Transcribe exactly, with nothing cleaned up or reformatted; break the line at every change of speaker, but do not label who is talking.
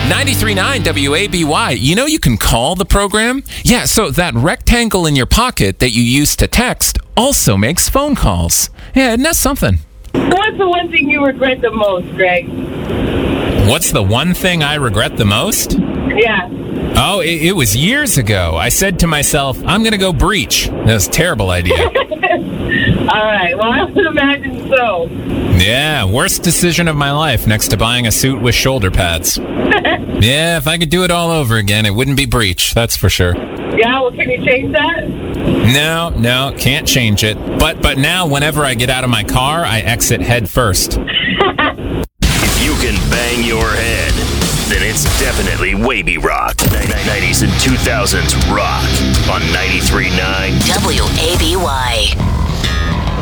ninety-three point nine W A B Y. You know you can call the program? Yeah, so that rectangle in your pocket that you use to text also makes phone calls. Yeah, isn't that something?
What's the one thing you regret the most, Greg?
What's the one thing I regret the most?
Yeah.
Oh, it, it was years ago. I said to myself, I'm going to go breach. That was a terrible idea.
All right. Well, I would imagine so.
Yeah, worst decision of my life next to buying a suit with shoulder pads. Yeah, if I could do it all over again, it wouldn't be breach, that's for sure.
Yeah, well, can you change that?
No, no, can't change it. But but now, whenever I get out of my car, I exit head first.
If you can bang your head, then it's definitely Wavy Rock. nineties and two thousands rock on ninety-three point nine
W A B Y.